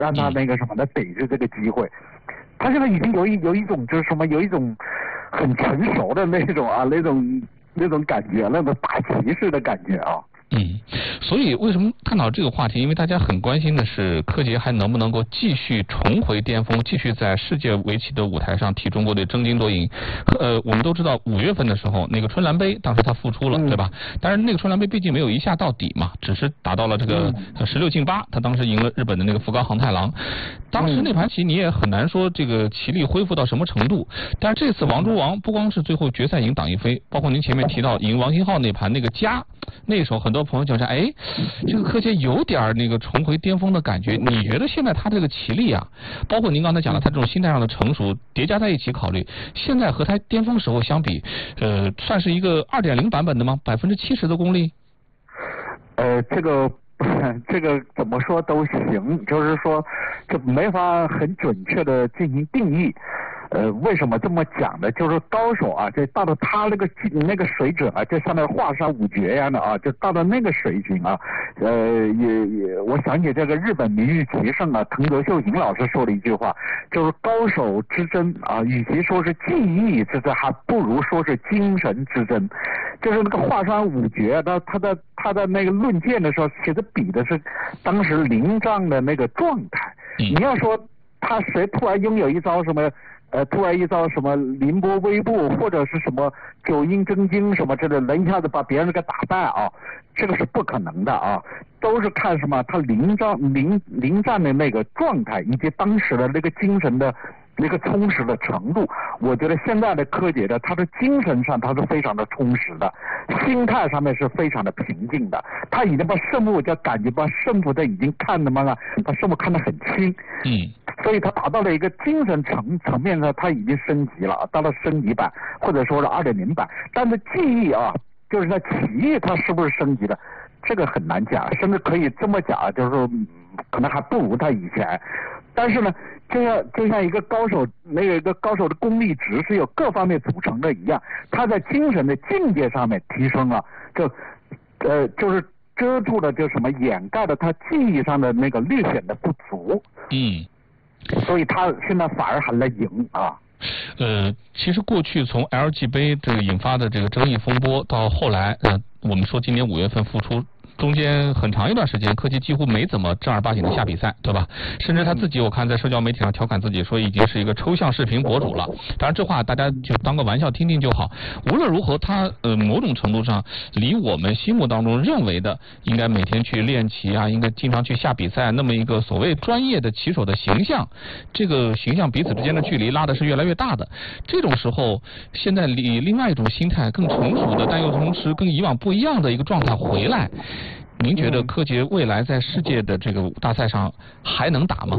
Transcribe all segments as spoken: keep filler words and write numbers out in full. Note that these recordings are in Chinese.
让他那个什么的逮着这个机会。他现在已经有一有一种就是什么，有一种很成熟的那种啊，那种那种感觉，那种大骑士的感觉啊。 嗯，所以为什么探讨这个话题？因为大家很关心的是柯洁还能不能够继续重回巅峰，继续在世界围棋的舞台上替中国队争金夺银。呃，我们都知道五月份的时候，那个春兰杯当时他复出了，嗯、对吧？但是那个春兰杯毕竟没有一下到底嘛，只是打到了这个十六进八，他当时赢了日本的那个福冈航太郎。当时那盘棋你也很难说这个棋力恢复到什么程度。但是这次王蛛王不光是最后决赛赢党一飞，包括您前面提到赢王星浩那盘那个家，那时候很多朋友讲说，哎，这个柯洁有点那个重回巅峰的感觉。你觉得现在他这个棋力啊，包括您刚才讲的他这种心态上的成熟叠加在一起考虑，现在和他巅峰时候相比，呃，算是一个 二点零 版本的吗？百分之七十的功力？ 呃，这个这个怎么说都行，就是说这没法很准确的进行定义。呃，为什么这么讲呢？就是高手啊，就到了他那个那个水准啊，就像那华山五绝一样的啊，就到了那个水平啊。呃，也也，我想起这个日本明日棋圣啊，藤泽秀行老师说了一句话，就是高手之争啊，与其说是技艺之争，还不如说是精神之争。就是那个华山五绝，他他的他的那个论剑的时候，其实比的是当时临战的那个状态。你要说他谁突然拥有一招什么？呃，突然一招什么凌波微步，或者是什么九阴真经什么之类的，能一下子把别人给打败啊，这个是不可能的啊，都是看什么他临战临临战的那个状态，以及当时的那个精神的那个充实的程度。我觉得现在的柯洁的，他的精神上他是非常的充实的，心态上面是非常的平静的，他已经把胜负就感觉把胜负都已经看得嘛啊，把胜负看得很轻。 嗯。 所以他达到了一个精神层层面上，他已经升级了，到了升级版或者说是 二点零 版。但是技艺啊，就是他棋艺，他是不是升级了，这个很难讲，甚至可以这么讲，就是说可能还不如他以前。但是呢，就像就像一个高手，那个一个高手的功力值是由各方面组成的一样，他在精神的境界上面提升了，就呃就是遮住了就什么，掩盖了他技艺上的那个略显的不足。 嗯。 所以他现在反而还在赢啊。 呃，其实过去从 L G 杯这个引发的这个争议风波，到后来，呃，我们说今年五月份复出。中间很长一段时间，柯洁几乎没怎么正儿八经的下比赛，对吧？甚至他自己，我看在社交媒体上调侃自己说，已经是一个抽象视频博主了。当然，这话大家就当个玩笑听听就好。无论如何，他呃某种程度上离我们心目当中认为的应该每天去练棋啊，应该经常去下比赛那么一个所谓专业的棋手的形象，这个形象彼此之间的距离拉的是越来越大的。这种时候，现在以另外一种心态更成熟的，但又同时跟以往不一样的一个状态回来。您觉得柯洁未来在世界的这个大赛上还能打吗？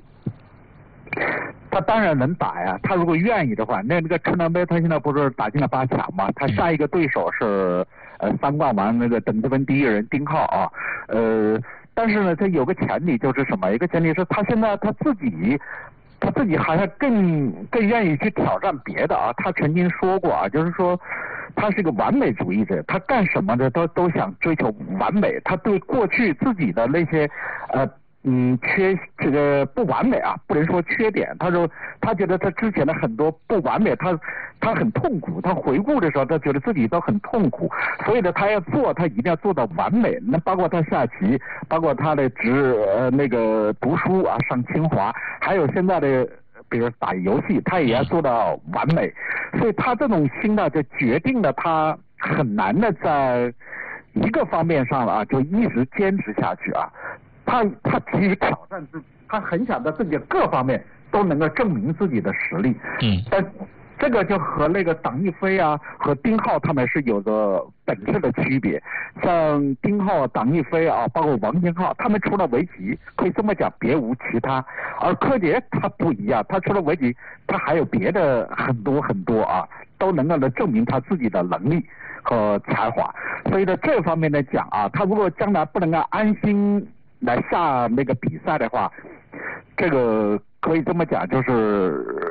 他当然能打呀，他如果愿意的话。那那个春兰杯他现在不是打进了八强吗？他下一个对手是呃三冠王那个等级分第一人丁浩啊。呃，但是呢，这有个前提就是什么？一个前提是他现在他自己。他自己好像更更愿意去挑战别的啊。他曾经说过啊，就是说他是个完美主义者，他干什么的都都想追求完美。他对过去自己的那些呃嗯缺这个不完美啊，不能说缺点，他说他觉得他之前的很多不完美，他他很痛苦。他回顾的时候，他觉得自己都很痛苦，所以呢，他要做，他一定要做到完美。那包括他下棋，包括他的职呃那个读书啊，上清华，还有现在的比如打游戏，他也要做到完美。所以他这种心呢，就决定了他很难的在一个方面上了啊，就一直坚持下去啊。他他其实挑战自己，他很想在自己各方面都能够证明自己的实力。 嗯， 但这个就和那个党一飞啊和丁浩他们是有着本质的区别。像丁浩、党一飞啊，包括王星浩，他们除了围棋，可以这么讲，别无其他。而柯洁他不一样，他除了围棋，他还有别的很多很多啊，都能够来证明他自己的能力和才华。所以在这方面来讲啊，他如果将来不能够安心来下那个比赛的话，这个可以这么讲，就是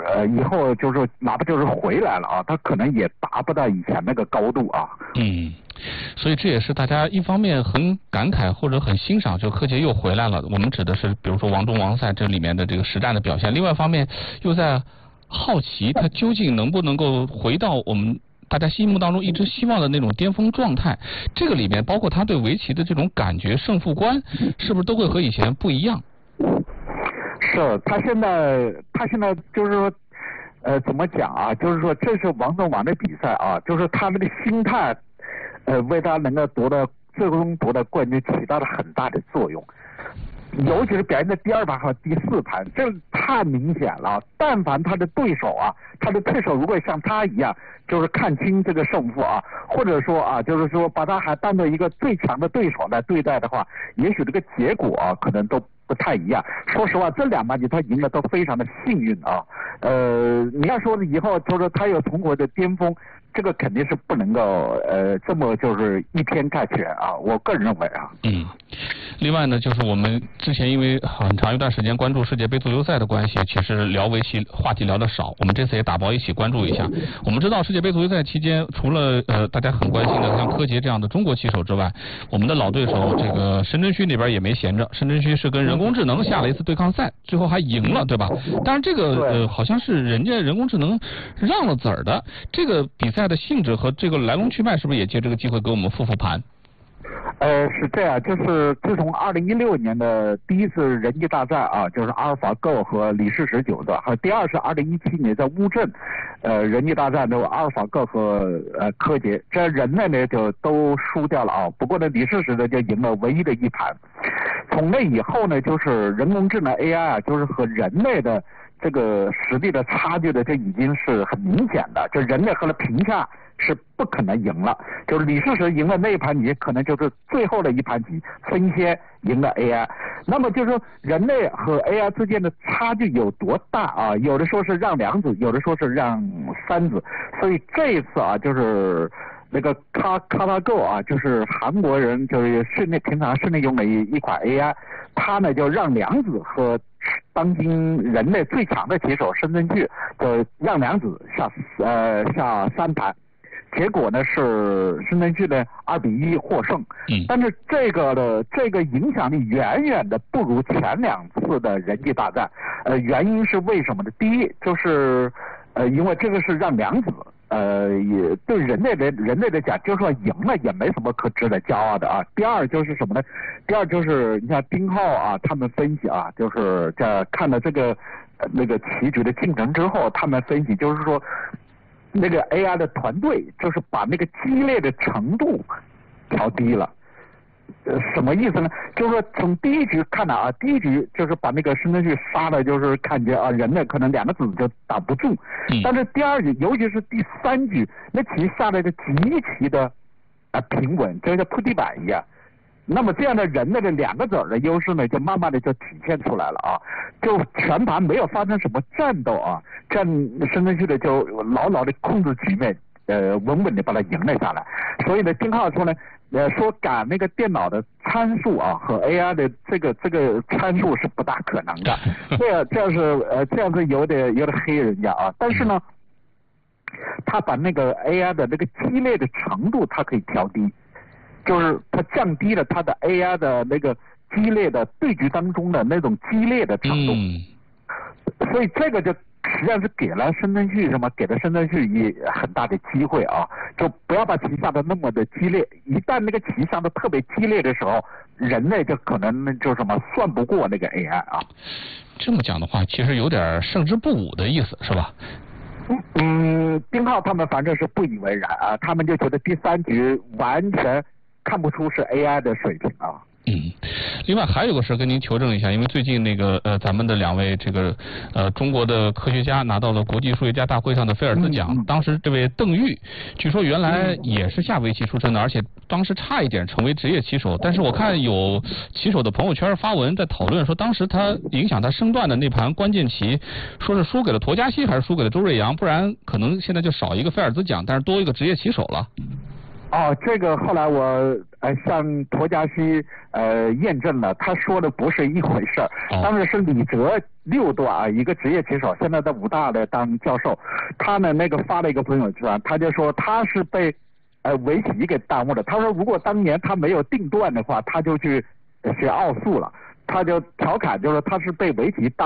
呃以后就是哪怕就是回来了啊，他可能也达不到以前那个高度啊。 嗯，所以这也是大家一方面很感慨或者很欣赏，就柯洁又回来了。我们指的是比如说王中王赛这里面的这个实战的表现，另外一方面又在好奇他究竟能不能够回到我们大家心目当中一直希望的那种巅峰状态。这个里面包括他对围棋的这种感觉胜负观，是不是都会和以前不一样？ 是，他现在他现在就是说，呃，怎么讲啊？就是说，这是王中王的比赛啊，就是他那个心态，呃，为他能够夺得最终夺得冠军起到了很大的作用。尤其是表现在第二盘和第四盘，这太明显了。但凡他的对手啊，他的对手如果像他一样，就是看清这个胜负啊，或者说啊，就是说把他还当做一个最强的对手来对待的话，也许这个结果啊，可能都不太一样。说实话，这两盘棋他赢的都非常的幸运啊。呃，你要说以后就是他有重回的巅峰，这个肯定是不能够呃这么就是一偏概全啊，我个人认为啊。 嗯，另外呢，就是我们之前因为很长一段时间关注世界杯足球赛的关系，其实聊围棋话题聊得少。我们这次也打包一起关注一下。我们知道世界杯足球赛期间，除了呃大家很关心的像柯洁这样的中国棋手之外，我们的老对手这个申真谞那边也没闲着。申真谞是跟人工智能下了一次对抗赛，最后还赢了，对吧？当然这个呃好像是人家人工智能让了子儿的。这个比赛的性质和这个来龙去脉，是不是也借这个机会给我们复复盘？ 呃，是这样，就是自从二零一六年的第一次人机大战啊，就是阿尔法狗和李世石九段，还有第二是二零一七年在乌镇，呃，人机大战的阿尔法狗和呃柯洁，这人类呢就都输掉了啊。不过呢，李世石呢就赢了唯一的一盘。从那以后呢，就是人工智能 A I 啊，就是和人类的这个实力的差距的，这已经是很明显的，就人类和了平下是不可能赢了。就是李世石赢了那一盘棋，可能就是最后的一盘棋分先赢了 A I。那么就是说人类和 A I 之间的差距有多大啊？有的说是让两子，有的说是让三子。所以这一次啊，就是那个卡卡拉 Go 啊，就是韩国人就是训练平常训练用的一一款 A I， 它呢就让两子和当今人类最强的棋手申真谞就让两子下呃下三盘。结果呢是申真谞呢二比一获胜， 嗯， 但是这个的这个影响力远远的不如前两次的人机大战，呃，原因是为什么呢？第一就是呃，因为这个是让两子，呃，也对人类的人类来讲，就算赢了也没什么可值得骄傲的啊。第二就是什么呢？第二就是你看丁浩啊，他们分析啊，就是在看了这个、呃、那个棋局的进程之后，他们分析就是说。那个 A I 的团队就是把那个激烈的程度调低了，呃，什么意思呢？就是说从第一局看了啊，第一局就是把那个申真谞杀的，就是感觉啊，人类可能两个子就打不住。 嗯、 但是第二局，尤其是第三局，那棋下来的极其的啊平稳，就像铺地板一样。那么这样的人类的两个子儿的优势呢，就慢慢的就体现出来了啊，就全盘没有发生什么战斗啊，这样申真谞的就牢牢的控制局面，呃，稳稳的把它赢了下来。所以呢，丁浩说呢，呃，说赶那个电脑的参数啊和 A I 的这个这个参数是不大可能的，这样这样是呃这样是有点有点黑人家啊，但是呢，他把那个 A I 的那个激烈的程度，它可以调低。就是它降低了它的 A I 的那个激烈的对局当中的那种激烈的程度， 嗯、 所以这个就实际上是给了申真谞什么，给了申真谞一很大的机会啊，就不要把棋下的那么的激烈，一旦那个棋下的特别激烈的时候，人类就可能就什么算不过那个 A I 啊。 这么讲的话，其实有点胜之不武的意思，是吧？ 嗯，丁浩他们反正是不以为然啊，他们就觉得第三局完全看不出是 A I 的水平啊。 嗯，另外还有个事跟您求证一下，因为最近那个呃咱们的两位这个呃中国的科学家拿到了国际数学家大会上的菲尔兹奖，嗯嗯、当时这位邓玉，据说原来也是下围棋出身的，而且当时差一点成为职业棋手，但是我看有棋手的朋友圈发文在讨论说，当时他影响他升段的那盘关键棋，说是输给了陀嘉西还是输给了周瑞阳，不然可能现在就少一个菲尔兹奖，但是多一个职业棋手了。 哦，这个后来我呃向陀家西呃验证了，他说的不是一回事儿。 哦、 当时是李哲六段啊，一个职业棋手，现在在武大的当教授，他呢那个发了一个朋友圈，他就说他是被呃围棋给耽误了。他说如果当年他没有定段的话，他就去学奥数了。他就调侃就是他是被围棋耽